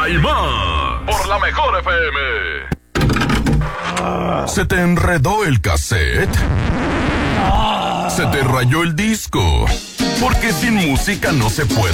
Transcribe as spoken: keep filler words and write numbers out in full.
hay más. Por la mejor F M. ¿Se te enredó el cassette? ¿Se te rayó el disco? Porque sin música no se puede